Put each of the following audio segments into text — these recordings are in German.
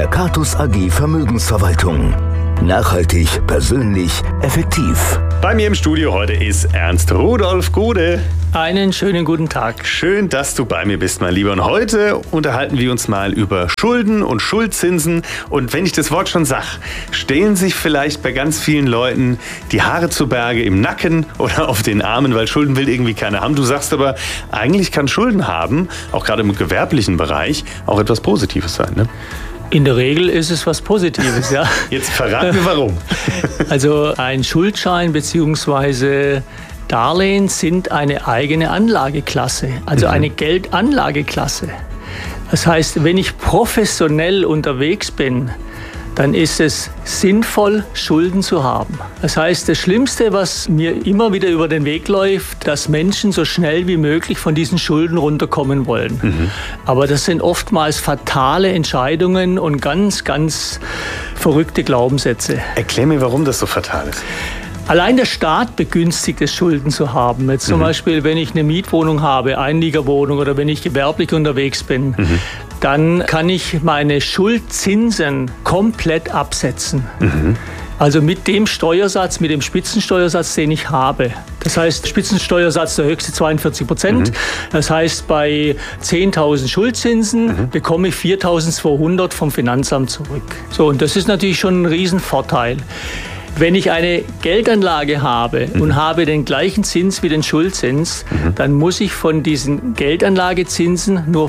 Der Catus AG Vermögensverwaltung. Nachhaltig, persönlich, effektiv. Bei mir im Studio heute ist Ernst Rudolf Gude. Einen schönen guten Tag. Schön, dass du bei mir bist, mein Lieber. Und heute unterhalten wir uns mal über Schulden und Schuldzinsen. Und wenn ich das Wort schon sage, stellen sich vielleicht bei ganz vielen Leuten die Haare zu Berge im Nacken oder auf den Armen, weil Schulden will irgendwie keiner haben. Du sagst aber, eigentlich kann Schulden haben, auch gerade im gewerblichen Bereich, auch etwas Positives sein, ne? In der Regel ist es was Positives, ja. Jetzt verraten wir warum. Also ein Schuldschein bzw. Darlehen sind eine eigene Anlageklasse, also eine Geldanlageklasse. Das heißt, wenn ich professionell unterwegs bin, dann ist es sinnvoll, Schulden zu haben. Das heißt, das Schlimmste, was mir immer wieder über den Weg läuft, dass Menschen so schnell wie möglich von diesen Schulden runterkommen wollen. Aber das sind oftmals fatale Entscheidungen und ganz, ganz verrückte Glaubenssätze. Erklär mir, warum das so fatal ist. Allein der Staat begünstigt es, Schulden zu haben. Jetzt zum Beispiel, wenn ich eine Mietwohnung habe, Einliegerwohnung oder wenn ich gewerblich unterwegs bin, dann kann ich meine Schuldzinsen komplett absetzen. Also mit dem Steuersatz, mit dem Spitzensteuersatz, den ich habe. Das heißt, Spitzensteuersatz der höchste 42%. Das heißt, bei 10.000 Schuldzinsen bekomme ich 4.200 vom Finanzamt zurück. So, und das ist natürlich schon ein Riesenvorteil. Wenn ich eine Geldanlage habe und habe den gleichen Zins wie den Schuldzins, dann muss ich von diesen Geldanlagezinsen nur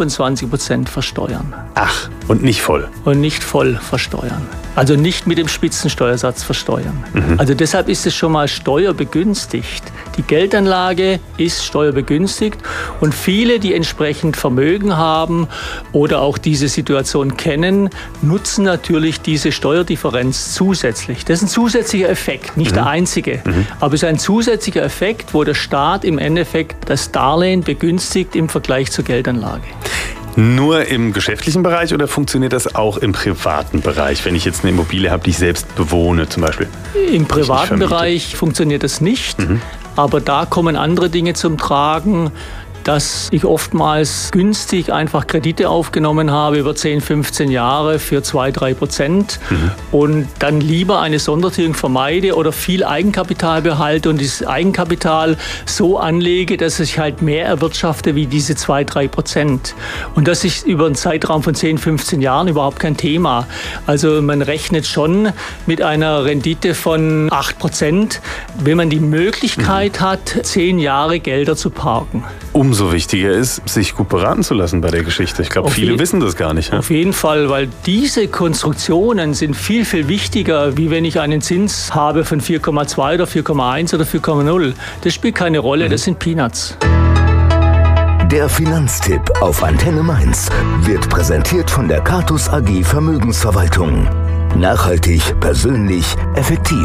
25% versteuern. Ach, und nicht voll. Und nicht voll versteuern. Also nicht mit dem Spitzensteuersatz versteuern. Also deshalb ist es schon mal steuerbegünstigt. Die Geldanlage ist steuerbegünstigt und viele, die entsprechend Vermögen haben oder auch diese Situation kennen, nutzen natürlich diese Steuerdifferenz zusätzlich. Das ist ein zusätzlicher Effekt, nicht der einzige. Aber es ist ein zusätzlicher Effekt, wo der Staat im Endeffekt das Darlehen begünstigt im Vergleich zur Geldanlage. Nur im geschäftlichen Bereich oder funktioniert das auch im privaten Bereich, wenn ich jetzt eine Immobilie habe, die ich selbst bewohne zum Beispiel? Im privaten Bereich funktioniert das nicht, aber da kommen andere Dinge zum Tragen, dass ich oftmals günstig einfach Kredite aufgenommen habe über 10, 15 Jahre für 2-3% und dann lieber eine Sondertilgung vermeide oder viel Eigenkapital behalte und dieses Eigenkapital so anlege, dass ich halt mehr erwirtschafte wie diese 2-3%. Und das ist über einen Zeitraum von 10, 15 Jahren überhaupt kein Thema. Also man rechnet schon mit einer Rendite von 8%, wenn man die Möglichkeit hat, 10 Jahre Gelder zu parken. Umso wichtiger ist, sich gut beraten zu lassen bei der Geschichte. Ich glaube, viele wissen das gar nicht. Ja? Auf jeden Fall, weil diese Konstruktionen sind viel, viel wichtiger, wie wenn ich einen Zins habe von 4,2 oder 4,1 oder 4,0. Das spielt keine Rolle, das sind Peanuts. Der Finanztipp auf Antenne Mainz wird präsentiert von der Catus AG Vermögensverwaltung. Nachhaltig, persönlich, effektiv.